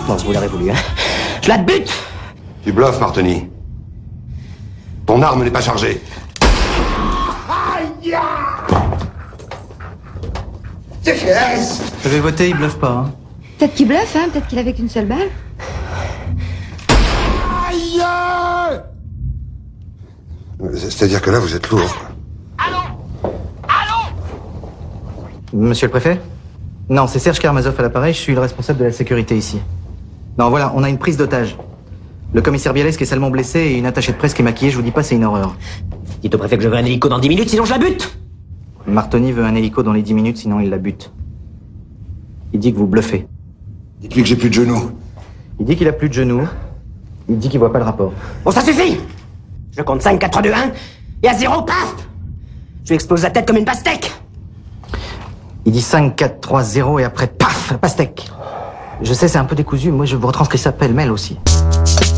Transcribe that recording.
Bon, vous l'aurez voulu, hein. Je la bute! Tu bluffes, Martoni. Ton arme n'est pas chargée. Aïe! Qu'est-ce? Vous avez voté, il bluffe pas, hein. Peut-être qu'il bluffe, hein. Peut-être qu'il avait qu'une seule balle. Aïe! C'est-à-dire que là, vous êtes lourd. Monsieur le préfet? Non, c'est Serge Karmazov à l'appareil, je suis le responsable de la sécurité ici. Non, voilà, on a une prise d'otage. Le commissaire Bialès qui est salement blessé et une attachée de presse qui est maquillée, je vous dis pas, c'est une horreur. Dites au préfet que je veux un hélico dans 10 minutes, sinon je la bute! Martoni veut un hélico dans les 10 minutes, sinon il la bute. Il dit que vous bluffez. Dites-lui que j'ai plus de genoux. Il dit qu'il a plus de genoux. Il dit qu'il voit pas le rapport. Bon, ça suffit! Je compte 5, 4, 3, 2, 1, et à 0, paf! Je lui explose la tête comme une pastèque! Il dit 5, 4, 3, 0 et après, paf, pastèque. Je sais, c'est un peu décousu, moi je vous retranscris ça pêle-mêle aussi.